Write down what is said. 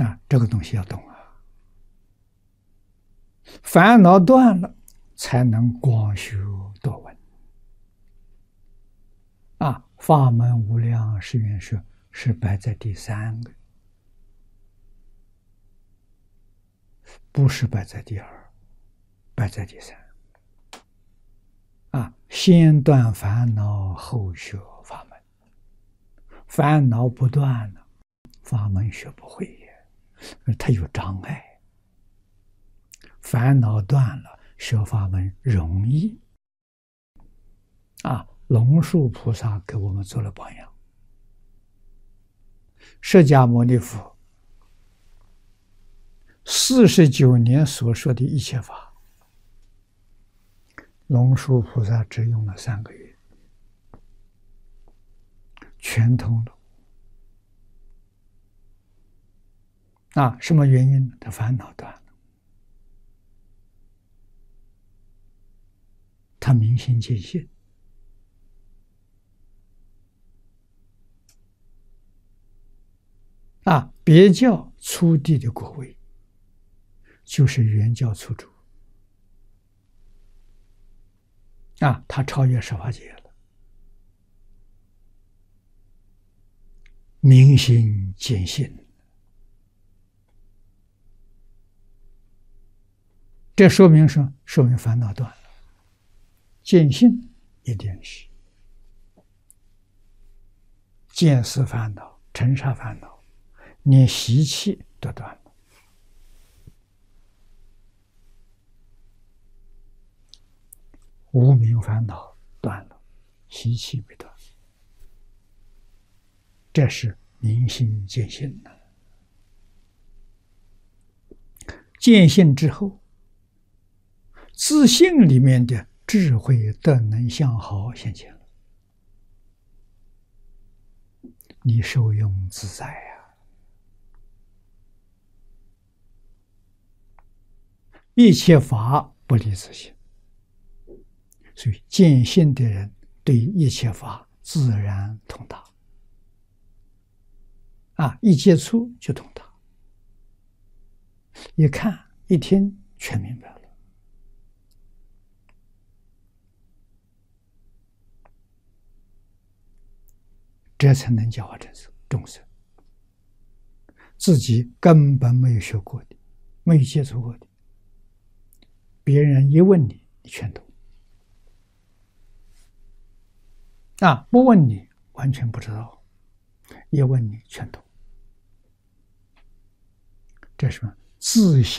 这个东西要懂啊。烦恼断了，才能广修多闻。法门无量誓愿说是摆在第三个，不是摆在第二，摆在第三。先断烦恼，后学法门。烦恼不断了，法门学不会也，它有障碍。烦恼断了，学法门容易。龙树菩萨给我们做了榜样。释迦牟尼佛49年所说的一切法，龙树菩萨只用了3个月，全通了。什么原因？他烦恼断了，他明心见性。别教初地的果位，就是原教初住。他超越十法界了，明心见性。这说明烦恼断了，见性一定是见思烦恼、尘沙烦恼，连习气都断了。无明烦恼断了，习气没断，这是明心见性的。见性之后，自性里面的智慧德能相好现前了，你受用自在呀。一切法不离自性，所以见性的人对一切法自然通达。一接触就通达，一看一听全明白了。这才能教化众生。自己根本没有学过的，没有接触过的，别人一问你，你全懂。不问你完全不知道，一问你全懂。这是什么？自性